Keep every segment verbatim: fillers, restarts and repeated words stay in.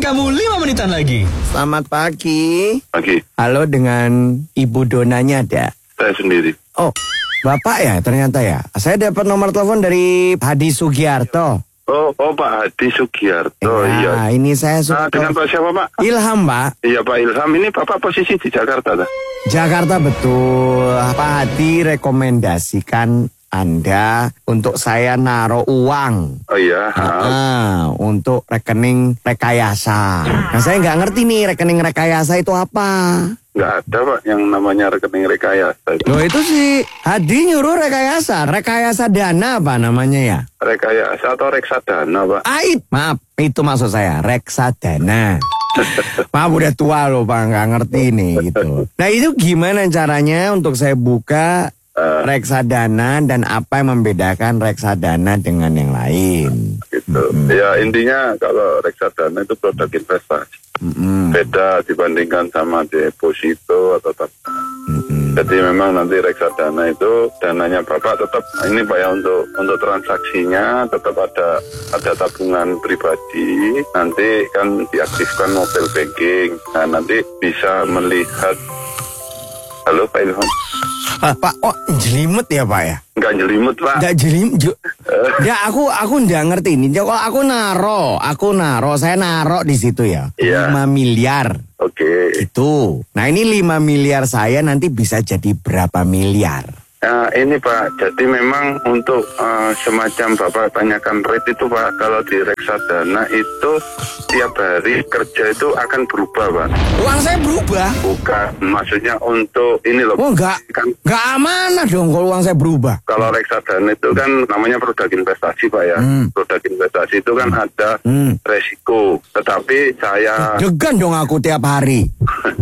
kamu lima menitan lagi. Selamat pagi. Pagi. Halo, dengan Ibu Donanya ada? Saya sendiri. Oh, Bapak ya ternyata ya. Saya dapat nomor telepon dari Hadi Sugiarto. Oh, oh Pak Hadi Sugiarto. Ya, Iya. ini saya Nah, suka. dengan Pak siapa Pak? Ilham, Pak. Iya Pak Ilham. Ini Bapak posisi di Jakarta dah. Jakarta betul. Pak Hadi rekomendasikan Anda untuk saya naruh uang. Oh iya. Ah, untuk rekening rekayasa. Nah, saya nggak ngerti nih rekening rekayasa itu apa. Nggak ada Pak yang namanya rekening rekayasa. Loh, itu sih Hadi nyuruh rekayasa. Rekayasa dana apa namanya ya? Rekayasa atau reksadana Pak? Ait, maaf, itu maksud saya, reksadana. Maaf, udah tua loh Pak, nggak ngerti nih gitu. Nah, itu gimana caranya untuk saya buka uh, reksadana dan apa yang membedakan reksadana dengan yang lain? Gitu. Hmm. Ya intinya kalau reksadana itu produk investasi. Hmm. Beda dibandingkan sama deposito atau tabungan. Hmm. Jadi memang nanti reksadana itu dananya Bapak tetap ini Pak ya untuk untuk transaksinya tetap ada ada tabungan pribadi. Nanti kan diaktifkan mobile banking. Nah nanti bisa melihat. Halo Pak Ilham. Ah, Pak, oh jelimut ya Pak ya? Enggak jelimut Pak. Enggak jelimut. Ya aku aku nggak ngerti ini. Kalau aku naro, aku naro, saya naro di situ ya. Iya. lima miliar. Oke. Itu. Nah ini lima miliar saya nanti bisa jadi berapa miliar? Nah, ini Pak, jadi memang untuk uh, semacam Bapak tanyakan rate itu Pak, kalau di reksadana itu tiap hari kerja itu akan berubah Pak. Uang saya berubah? Bukan, maksudnya untuk ini loh. Oh enggak, kan, enggak amanah dong kalau uang saya berubah. Kalau reksadana itu kan namanya produk investasi Pak ya. Hmm. Produk investasi itu kan ada hmm. resiko, tetapi saya... Degan dong aku tiap hari.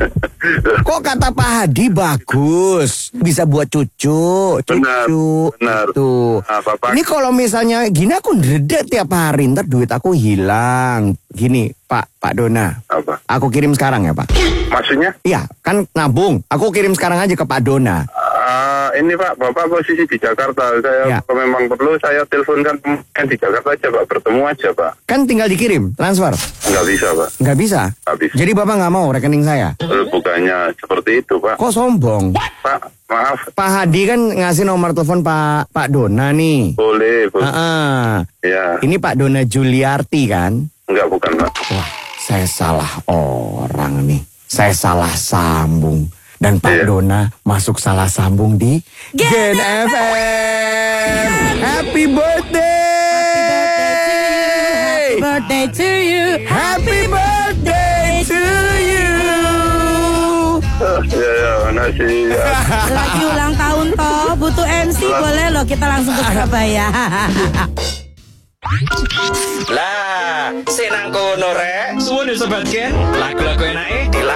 Kok kata Pak Hadi bagus, bisa buat cucu, cucu. Benar, benar. Tuh. Nah, Bapak... Ini kalau misalnya gini aku ndredeg tiap hari, ntar duit aku hilang. Gini, Pak, Pak Dona. Apa? Aku kirim sekarang ya, Pak. Maksudnya? Iya, kan nabung. Aku kirim sekarang aja ke Pak Dona. Uh, ini Pak, Bapak posisi di Jakarta. Saya ya. Kalau memang perlu saya teleponkan di Jakarta aja Pak, bertemu aja Pak. Kan tinggal dikirim, transfer. Nggak bisa Pak. Nggak bisa? Nggak bisa. Jadi Bapak nggak mau rekening saya? Bukannya seperti itu Pak. Kok sombong? Pak, maaf. Pak Hadi kan ngasih nomor telepon Pak Pak Dona nih. Boleh, boleh. Uh-uh. Ya. Ini Pak Dona Juliarti kan? Enggak, bukan Pak. Wah, saya salah orang nih. Saya salah sambung. Dan Pak yeah. Dona masuk salah sambung di Gen F M. Happy birthday! Happy birthday to you. Happy birthday to you. Ya, ya, nasi. Ya. Lagi ulang tahun toh, butuh M C boleh loh, kita langsung ke Surabaya. Lah, senang kono rek. Suwun sobat Gen, lagu-lagu enake